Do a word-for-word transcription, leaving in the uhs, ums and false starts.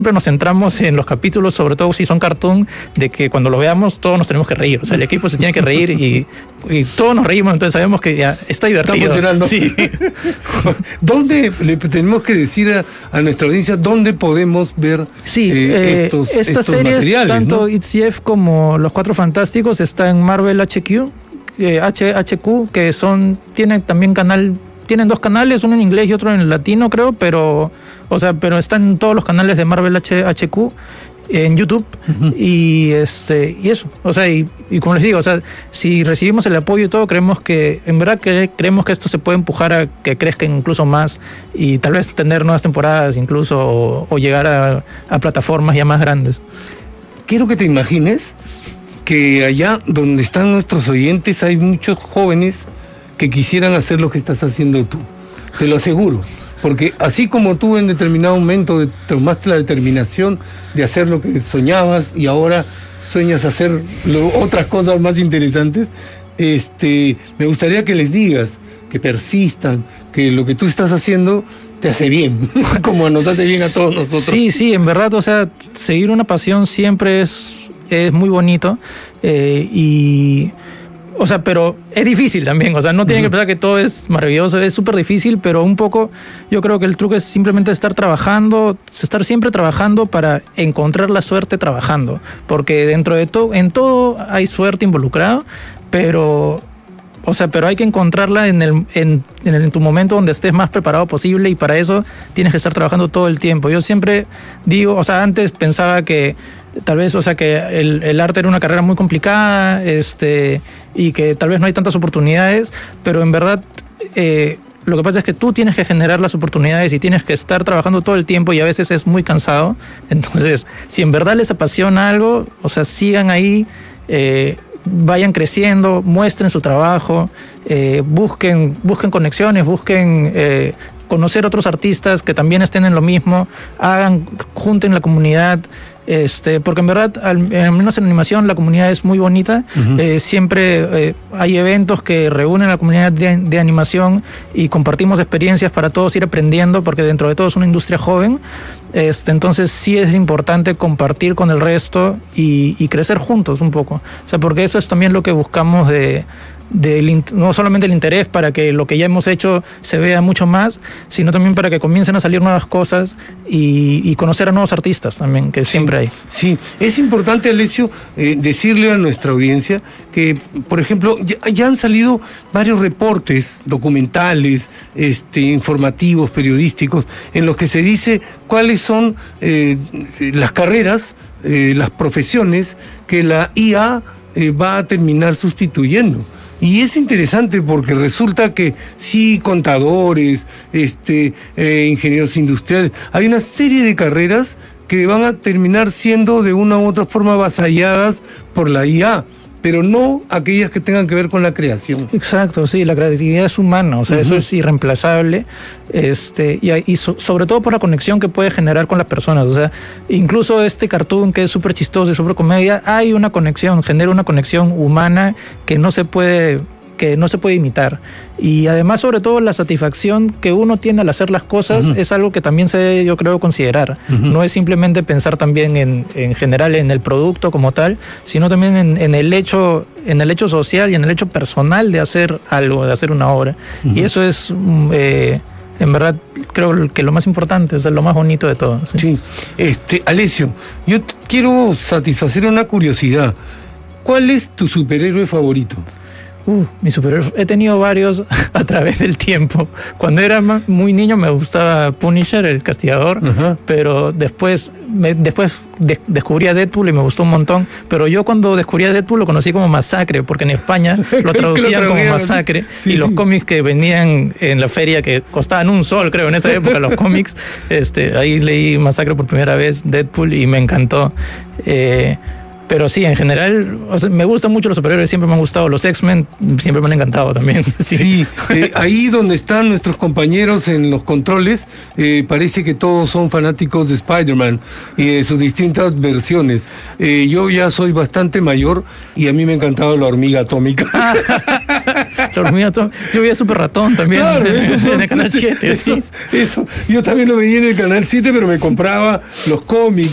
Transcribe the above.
siempre nos centramos en los capítulos, sobre todo si son cartoon, de que cuando lo veamos todos nos tenemos que reír. O sea, el equipo se tiene que reír y, y todos nos reímos, entonces sabemos que ya está divertido. Está funcionando. Sí. ¿Dónde le tenemos que decir a, a nuestra audiencia dónde podemos ver sí, eh, eh, estos, estas estos series, materiales? Tanto ¿no? I T C F como Los Cuatro Fantásticos está en Marvel H Q, eh, H, HQ, que son, tienen también canal, tienen dos canales, uno en inglés y otro en latino, creo, pero, o sea, pero están en todos los canales de Marvel H, HQ en YouTube. Uh-huh. y este y eso, o sea, y, y como les digo, o sea, si recibimos el apoyo y todo, creemos que, en verdad que creemos que esto se puede empujar a que crezca incluso más y tal vez tener nuevas temporadas incluso o, o llegar a, a plataformas ya más grandes. Quiero que te imagines que allá donde están nuestros oyentes hay muchos jóvenes que quisieran hacer lo que estás haciendo tú, te lo aseguro. Porque así como tú en determinado momento tomaste la determinación de hacer lo que soñabas y ahora sueñas hacer lo, otras cosas más interesantes, este, me gustaría que les digas que persistan, que lo que tú estás haciendo te hace bien, como nos hace bien a todos nosotros. Sí, sí, en verdad, o sea, seguir una pasión siempre es, es muy bonito eh, y... O sea, pero es difícil también, o sea, no tienen uh-huh. que pensar que todo es maravilloso, es súper difícil, pero un poco yo creo que el truco es simplemente estar trabajando, estar siempre trabajando para encontrar la suerte trabajando, porque dentro de todo, en todo hay suerte involucrada, pero... O sea, pero hay que encontrarla en, el, en, en, el, en tu momento donde estés más preparado posible y para eso tienes que estar trabajando todo el tiempo. Yo siempre digo, o sea, antes pensaba que tal vez, o sea, que el, el arte era una carrera muy complicada este, y que tal vez no hay tantas oportunidades, pero en verdad eh, lo que pasa es que tú tienes que generar las oportunidades y tienes que estar trabajando todo el tiempo y a veces es muy cansado. Entonces, si en verdad les apasiona algo, o sea, sigan ahí, eh, vayan creciendo, muestren su trabajo, eh, busquen, busquen conexiones, busquen eh, conocer otros artistas que también estén en lo mismo, hagan, junten la comunidad, este, porque en verdad, al, al menos en animación, la comunidad es muy bonita. Uh-huh. eh, siempre eh, hay eventos que reúnen a la comunidad de, de animación y compartimos experiencias para todos ir aprendiendo, porque dentro de todo es una industria joven. Este, entonces sí es importante compartir con el resto y, y crecer juntos un poco. O sea, porque eso es también lo que buscamos de... De, no solamente el interés para que lo que ya hemos hecho se vea mucho más, sino también para que comiencen a salir nuevas cosas y, y conocer a nuevos artistas también, que sí, siempre hay. Sí, es importante, Alessio, eh, decirle a nuestra audiencia que, por ejemplo, ya, ya han salido varios reportes documentales, este, informativos, periodísticos, en los que se dice cuáles son eh, las carreras, eh, las profesiones que la I A eh, va a terminar sustituyendo. Y es interesante porque resulta que sí, contadores, este, eh, ingenieros industriales, hay una serie de carreras que van a terminar siendo de una u otra forma avasalladas por la I A, pero no aquellas que tengan que ver con la creación. Exacto, sí, la creatividad es humana, o sea, uh-huh. eso es irreemplazable, este, y, y so, sobre todo por la conexión que puede generar con las personas, o sea, incluso este cartoon que es súper chistoso y súper comedia, hay una conexión, genera una conexión humana que no se puede... que no se puede imitar. Y además, sobre todo, la satisfacción que uno tiene al hacer las cosas uh-huh. es algo que también se debe, yo creo, considerar. Uh-huh. No es simplemente pensar también en, en general en el producto como tal, sino también en, en el hecho, en el hecho social y en el hecho personal de hacer algo, de hacer una obra. Uh-huh. Y eso es... Eh, en verdad, creo que lo más importante, o sea, lo más bonito de todo. Sí, sí. Este, Alessio, yo quiero satisfacer una curiosidad. ¿Cuál es tu superhéroe favorito? Uh, mi superhéroe, he tenido varios a través del tiempo. Cuando era muy niño me gustaba Punisher, el castigador, uh-huh. pero después, me, después de, descubrí a Deadpool y me gustó un montón. Pero yo cuando descubrí a Deadpool lo conocí como Masacre, porque en España lo traducían como Masacre. Sí, y los sí. cómics que venían en la feria, que costaban un sol, creo, en esa época, los cómics, este, ahí leí Masacre por primera vez, Deadpool, y me encantó. Eh, Pero sí, en general, o sea, me gustan mucho los superhéroes, siempre me han gustado. Los X-Men siempre me han encantado también. Sí, sí eh, ahí donde están nuestros compañeros en los controles, eh, parece que todos son fanáticos de Spider-Man y de sus distintas versiones. Eh, yo ya soy bastante mayor y a mí me encantaba la hormiga atómica. La hormiga atómica. Yo veía Super Ratón también. Claro, en, eso son, en el Canal siete. Eso, Sí. eso. Yo también lo veía en el Canal siete, pero me compraba los cómics.